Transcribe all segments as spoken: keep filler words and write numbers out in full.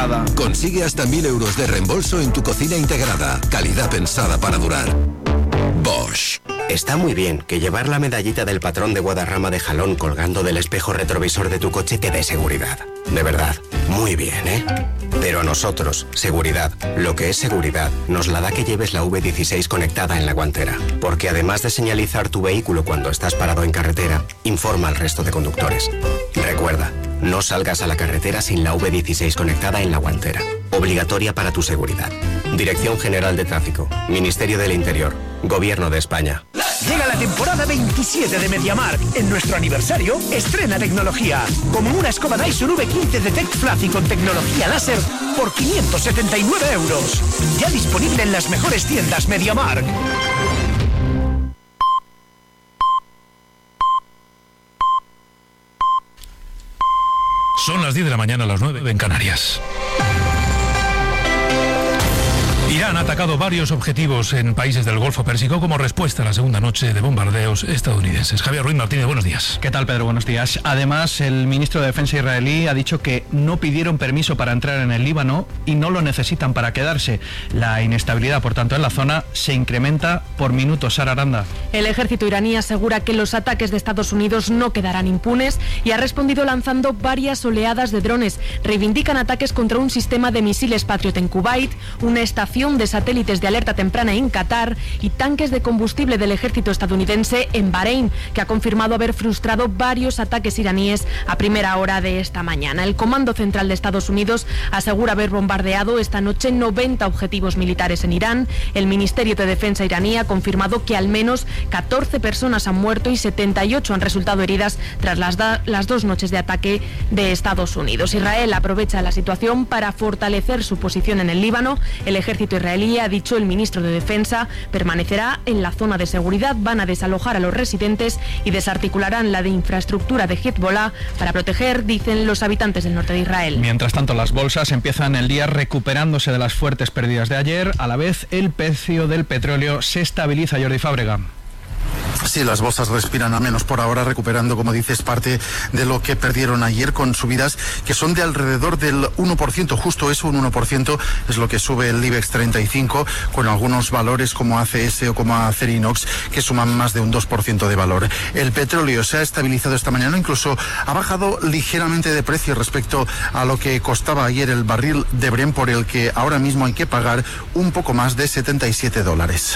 integrada. Consigue hasta mil euros de reembolso en tu cocina integrada. Calidad pensada para durar. Bosch. Está muy bien que llevar la medallita del patrón de Guadarrama de Jalón colgando del espejo retrovisor de tu coche te dé seguridad. De verdad, muy bien, ¿eh? Pero a nosotros, seguridad, lo que es seguridad, nos la da que lleves la V dieciséis conectada en la guantera. Porque además de señalizar tu vehículo cuando estás parado en carretera, informa al resto de conductores. Recuerda, no salgas a la carretera sin la V dieciséis conectada en la guantera. Obligatoria para tu seguridad. Dirección General de Tráfico, Ministerio del Interior, Gobierno de España. Llega la temporada veintisiete de MediaMarkt. En nuestro aniversario, estrena tecnología. Como una escoba Dyson V quince Detect Fluffy con tecnología láser por quinientos setenta y nueve euros. Ya disponible en las mejores tiendas MediaMarkt. Son las diez de la mañana, a las nueve en Canarias. Irán ha atacado varios objetivos en países del Golfo Pérsico como respuesta a la segunda noche de bombardeos estadounidenses. Javier Ruiz Martínez, buenos días. ¿Qué tal, Pedro? Buenos días. Además, el ministro de Defensa israelí ha dicho que no pidieron permiso para entrar en el Líbano y no lo necesitan para quedarse. La inestabilidad, por tanto, en la zona se incrementa por minutos. Sara Aranda. El ejército iraní asegura que los ataques de Estados Unidos no quedarán impunes y ha respondido lanzando varias oleadas de drones. Reivindican ataques contra un sistema de misiles Patriot en Kuwait, una estación de satélites de alerta temprana en Qatar y tanques de combustible del ejército estadounidense en Bahrein, que ha confirmado haber frustrado varios ataques iraníes a primera hora de esta mañana. El Comando Central de Estados Unidos asegura haber bombardeado esta noche noventa objetivos militares en Irán. El Ministerio de Defensa iraní ha confirmado que al menos catorce personas han muerto y setenta y ocho han resultado heridas tras las, da- las dos noches de ataque de Estados Unidos. Israel aprovecha la situación para fortalecer su posición en el Líbano. El ejército israelí, ha dicho el ministro de Defensa, permanecerá en la zona de seguridad, van a desalojar a los residentes y desarticularán la de infraestructura de Hezbollah para proteger, dicen, los habitantes del norte de Israel. Mientras tanto, las bolsas empiezan el día recuperándose de las fuertes pérdidas de ayer. A la vez, el precio del petróleo se estabiliza. Jordi Fábrega. Sí, las bolsas respiran a menos por ahora, recuperando, como dices, parte de lo que perdieron ayer con subidas que son de alrededor del uno por ciento, justo eso, un uno por ciento es lo que sube el IBEX treinta y cinco, con algunos valores como A C S o como Acerinox que suman más de un dos por ciento de valor. El petróleo se ha estabilizado esta mañana, incluso ha bajado ligeramente de precio respecto a lo que costaba ayer el barril de Brent, por el que ahora mismo hay que pagar un poco más de setenta y siete dólares.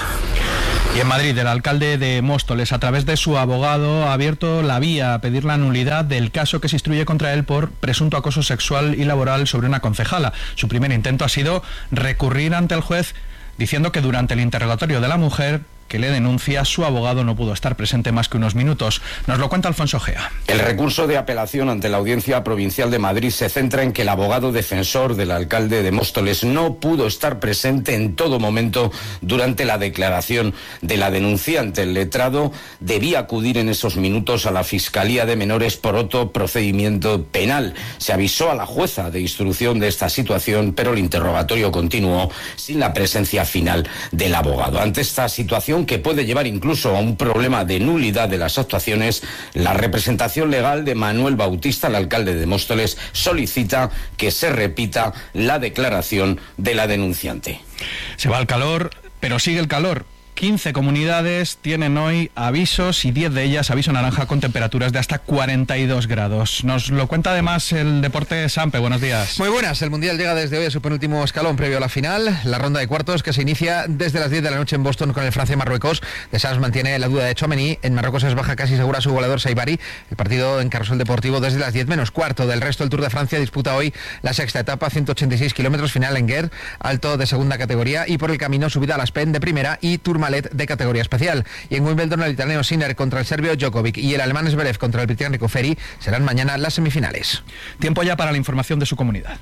Y en Madrid, el alcalde de Móstoles, a través de su abogado, ha abierto la vía a pedir la nulidad del caso que se instruye contra él por presunto acoso sexual y laboral sobre una concejala. Su primer intento ha sido recurrir ante el juez diciendo que durante el interrogatorio de la mujer que le denuncia, su abogado no pudo estar presente más que unos minutos. Nos lo cuenta Alfonso Gea. El recurso de apelación ante la Audiencia Provincial de Madrid se centra en que el abogado defensor del alcalde de Móstoles no pudo estar presente en todo momento durante la declaración de la denunciante. El letrado debía acudir en esos minutos a la Fiscalía de Menores por otro procedimiento penal. Se avisó a la jueza de instrucción de esta situación, pero el interrogatorio continuó sin la presencia final del abogado. Ante esta situación, que puede llevar incluso a un problema de nulidad de las actuaciones, la representación legal de Manuel Bautista, el alcalde de Móstoles, solicita que se repita la declaración de la denunciante. Se va el calor, pero sigue el calor. quince comunidades tienen hoy avisos y diez de ellas aviso naranja con temperaturas de hasta cuarenta y dos grados. Nos lo cuenta además el Deporte Sampe. Buenos días. Muy buenas. El Mundial llega desde hoy a su penúltimo escalón previo a la final, la ronda de cuartos que se inicia desde las diez de la noche en Boston con el Francia-Marruecos. De Sans mantiene la duda de Tchouaméni. En Marruecos es baja casi segura su goleador Saibari. El partido en Carrusel Deportivo desde las diez menos cuarto. Del resto, el Tour de Francia disputa hoy la sexta etapa, ciento ochenta y seis kilómetros, final en Guer, alto de segunda categoría, y por el camino subida a las Pen de primera y Tourmalet de categoría especial. Y en Wimbledon, el italiano Sinner contra el serbio Djokovic y el alemán Zverev contra el británico Ferry serán mañana las semifinales. Tiempo ya para la información de su comunidad.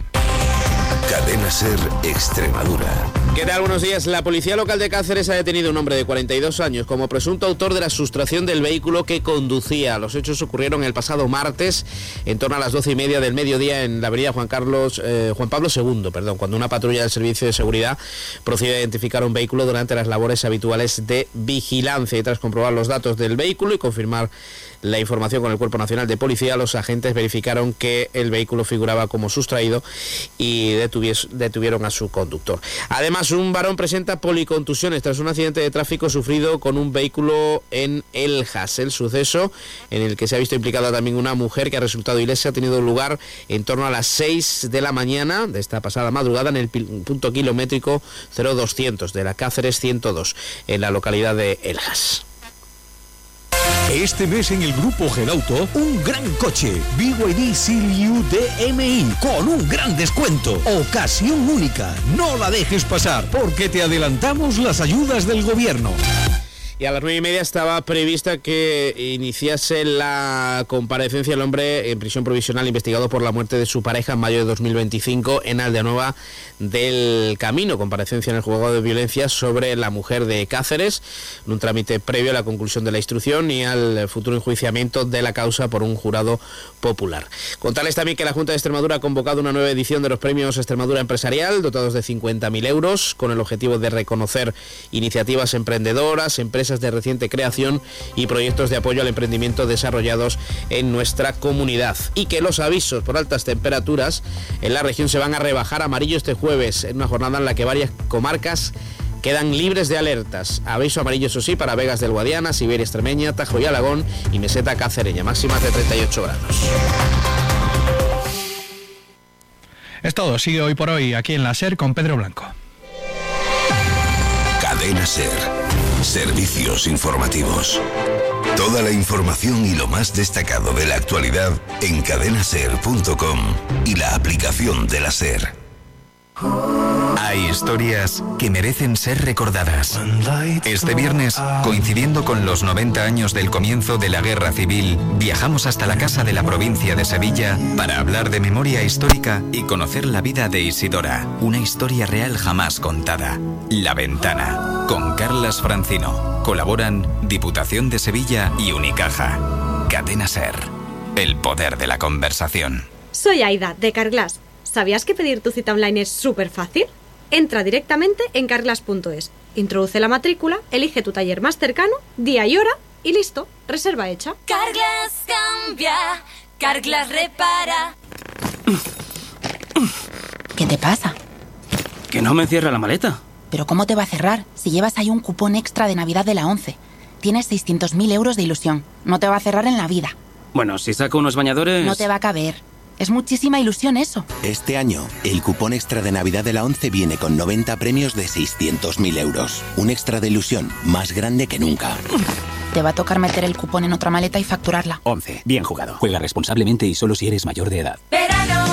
Cadena Ser Extremadura. ¿Qué tal? Buenos días. La policía local de Cáceres ha detenido a un hombre de cuarenta y dos años como presunto autor de la sustracción del vehículo que conducía. Los hechos ocurrieron el pasado martes en torno a las doce y media del mediodía en la avenida Juan Carlos eh, Juan Pablo segundo, perdón, cuando una patrulla del Servicio de Seguridad procedió a identificar un vehículo durante las labores habituales de vigilancia. Y tras comprobar los datos del vehículo y confirmar la información con el Cuerpo Nacional de Policía, los agentes verificaron que el vehículo figuraba como sustraído y detuvieron detuvies, detuvieron a su conductor. Además, un varón presenta policontusiones tras un accidente de tráfico sufrido con un vehículo en Eljas. El suceso, en el que se ha visto implicada también una mujer que ha resultado ilesa, ha tenido lugar en torno a las seis de la mañana de esta pasada madrugada en el punto kilométrico cero doscientos de la Cáceres ciento dos, en la localidad de Eljas. Este mes en el Grupo Gelauto, un gran coche, B Y D Seal U D M I, con un gran descuento. Ocasión única, no la dejes pasar, porque te adelantamos las ayudas del gobierno. Y a las nueve y media estaba prevista que iniciase la comparecencia del hombre en prisión provisional investigado por la muerte de su pareja en mayo de dos mil veinticinco en Aldeanueva del Camino. Comparecencia en el juzgado de violencia sobre la mujer de Cáceres, en un trámite previo a la conclusión de la instrucción y al futuro enjuiciamiento de la causa por un jurado popular. Contarles también que la Junta de Extremadura ha convocado una nueva edición de los premios Extremadura Empresarial, dotados de cincuenta mil euros, con el objetivo de reconocer iniciativas emprendedoras, empresas de reciente creación y proyectos de apoyo al emprendimiento desarrollados en nuestra comunidad. Y que los avisos por altas temperaturas en la región se van a rebajar a amarillo este jueves, en una jornada en la que varias comarcas quedan libres de alertas. Aviso amarillo, eso sí, para Vegas del Guadiana, Siberia Extremeña, Tajo y Alagón y Meseta Cacereña, máximas de treinta y ocho grados. Es todo, sigue Hoy por Hoy aquí en la SER con Pedro Blanco. Cadena SER. Servicios informativos. Toda la información y lo más destacado de la actualidad en cadena ser punto com y la aplicación de la SER. Hay historias que merecen ser recordadas. Este viernes, coincidiendo con los noventa años del comienzo de la Guerra Civil, viajamos hasta la Casa de la Provincia de Sevilla para hablar de memoria histórica y conocer la vida de Isidora, una historia real jamás contada. La Ventana, con Carlas Francino. Colaboran Diputación de Sevilla y Unicaja. Cadena SER, el poder de la conversación. Soy Aida, de Carglass. ¿Sabías que pedir tu cita online es súper fácil? Entra directamente en carglass punto es, introduce la matrícula, elige tu taller más cercano, día y hora y listo, reserva hecha. Carglass cambia, Carglass repara. ¿Qué te pasa? Que no me cierra la maleta. ¿Pero cómo te va a cerrar si llevas ahí un cupón extra de Navidad de la ONCE? Tienes seiscientos mil euros de ilusión. No te va a cerrar en la vida. Bueno, si saco unos bañadores... No te va a caber. Es muchísima ilusión eso. Este año, el cupón extra de Navidad de la ONCE viene con noventa premios de seiscientos mil euros. Un extra de ilusión más grande que nunca. Te va a tocar meter el cupón en otra maleta y facturarla. ONCE. Bien jugado. Juega responsablemente y solo si eres mayor de edad. Verano